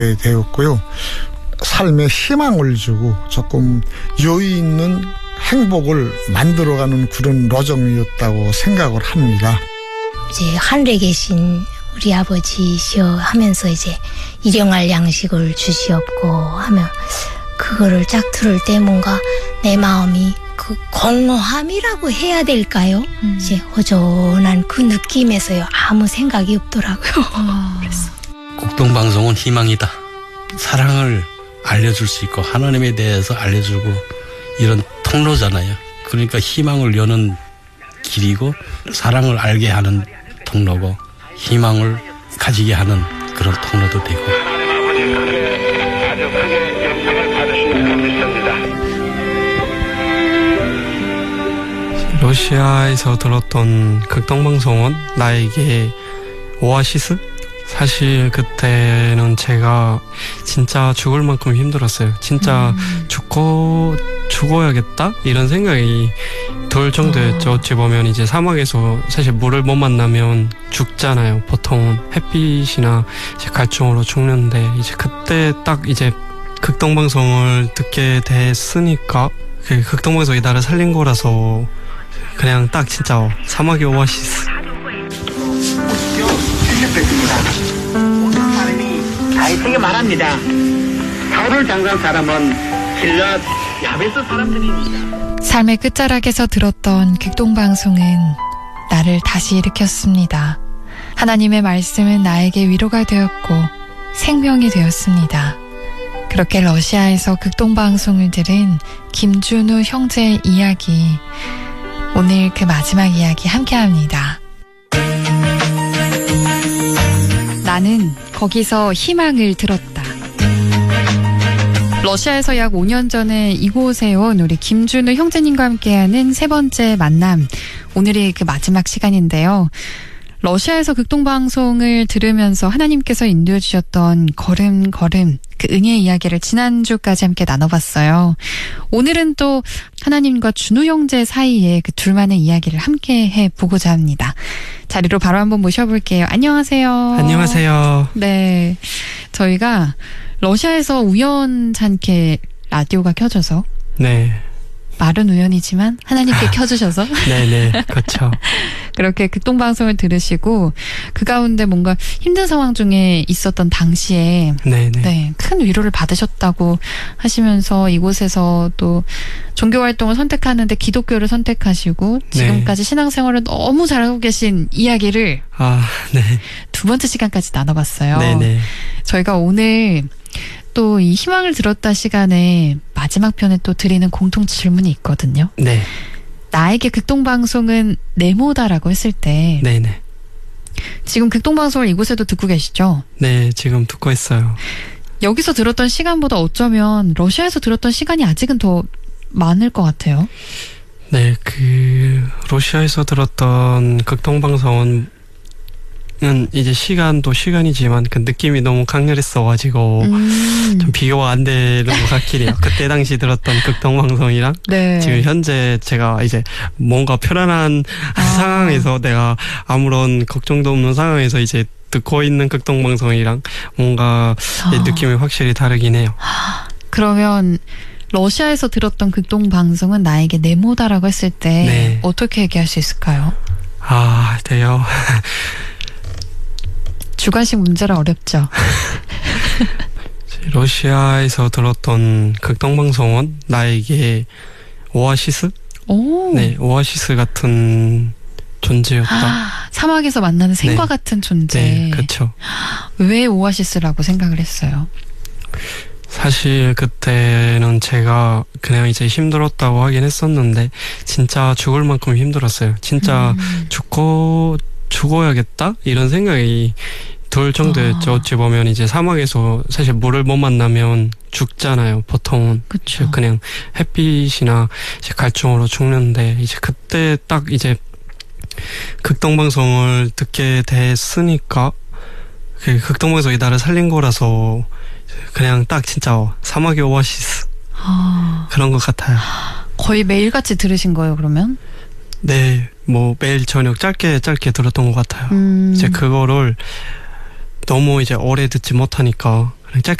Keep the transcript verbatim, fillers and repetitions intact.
되었고요. 삶에 희망을 주고 조금 여유 있는 행복을 만들어가는 그런 로정이었다고 생각을 합니다. 이제 하늘에 계신 우리 아버지시여 하면서 이제 일용할 양식을 주시옵고 하면 그거를 쫙 들을 때 뭔가 내 마음이 그 공허함이라고 해야 될까요? 음. 이제 허전한 그 느낌에서요 아무 생각이 없더라고요. 아. 그래서. 국동방송은 희망이다. 사랑을 알려줄 수 있고 하나님에 대해서 알려주고 이런 통로잖아요. 그러니까 희망을 여는 길이고 사랑을 알게 하는 통로고 희망을 가지게 하는 그런 통로도 되고. 러시아에서 들었던 극동방송은 나에게 오아시스? 사실 그때는 제가 진짜 죽을 만큼 힘들었어요. 진짜 음. 죽고 죽어야겠다 이런 생각이 들 정도였죠. 어찌 보면 이제 사막에서 사실 물을 못 만나면 죽잖아요. 보통은 햇빛이나 이제 갈증으로 죽는데 이제 그때 딱 이제 극동방송을 듣게 됐으니까 그 극동방송이 나를 살린 거라서 그냥 딱 진짜 사막의 오아시스. 모든 사람이 다윗에게 말합니다. 사울을 장사한 사람은 길랏 야베스 사람들입니다. 삶의 끝자락에서 들었던 극동방송은 나를 다시 일으켰습니다. 하나님의 말씀은 나에게 위로가 되었고 생명이 되었습니다. 그렇게 러시아에서 극동방송을 들은 김준우 형제의 이야기, 오늘 그 마지막 이야기 함께합니다. 나는 거기서 희망을 들었다. 러시아에서 약 오 년 전에 이곳에 온 우리 김준우 형제님과 함께하는 세 번째 만남. 오늘이 그 마지막 시간인데요. 러시아에서 극동방송을 들으면서 하나님께서 인도해 주셨던 걸음걸음 그 은혜의 이야기를 지난주까지 함께 나눠봤어요. 오늘은 또 하나님과 준우 형제 사이에 그 둘만의 이야기를 함께 해보고자 합니다. 자리로 바로 한번 모셔볼게요. 안녕하세요. 안녕하세요. 네, 저희가 러시아에서 우연찮게 라디오가 켜져서 네. 말은 우연이지만 하나님께 켜주셔서 네네 그렇죠. 그렇게 극동방송을 들으시고 그 가운데 뭔가 힘든 상황 중에 있었던 당시에 네네. 네, 큰 위로를 받으셨다고 하시면서 이곳에서 또 종교활동을 선택하는데 기독교를 선택하시고 지금까지 네. 신앙생활을 너무 잘하고 계신 이야기를 아, 네. 두 번째 시간까지 나눠봤어요. 네네. 저희가 오늘 또 이 희망을 들었다 시간에 마지막 편에 또 드리는 공통 질문이 있거든요. 네. 나에게 극동방송은 네모다라고 했을 때 네네. 지금 극동방송을 이곳에도 듣고 계시죠? 네, 지금 듣고 있어요. 여기서 들었던 시간보다 어쩌면 러시아에서 들었던 시간이 아직은 더 많을 것 같아요. 네, 그 러시아에서 들었던 극동방송은 은 이제 시간도 시간이지만 그 느낌이 너무 강렬했어가지고 음. 좀 비교가 안 되는 것 같긴 해요. 그때 당시 들었던 극동방송이랑 네. 지금 현재 제가 이제 뭔가 편안한 아. 상황에서 내가 아무런 걱정도 없는 상황에서 이제 듣고 있는 극동방송이랑 뭔가 아. 느낌이 확실히 다르긴 해요. 그러면 러시아에서 들었던 극동방송은 나에게 네모다라고 했을 때 네. 어떻게 얘기할 수 있을까요? 아, 돼요. 주관식 문제라 어렵죠. 러시아에서 들었던 극동방송은 나에게 오아시스? 오. 네, 오아시스 같은 존재였다. 아, 사막에서 만나는 생과 네. 같은 존재. 네, 그렇죠. 왜 오아시스라고 생각을 했어요? 사실 그때는 제가 그냥 이제 힘들었다고 하긴 했었는데 진짜 죽을 만큼 힘들었어요. 진짜 음. 죽고 죽어야겠다 이런 생각이 들 정도였죠. 아. 어찌 보면 이제 사막에서 사실 물을 못 만나면 죽잖아요. 보통은 그쵸. 그냥 햇빛이나 이제 갈증으로 죽는데 이제 그때 딱 이제 극동방송을 듣게 됐으니까 그 극동방송이 나를 살린 거라서 그냥 딱 진짜 사막의 오아시스 아. 그런 것 같아요. 거의 매일같이 들으신 거예요, 그러면? 네, 뭐 매일 저녁 짧게 짧게 들었던 것 같아요. 음. 이제 그거를 너무 이제 오래 듣지 못하니까 หลังจาก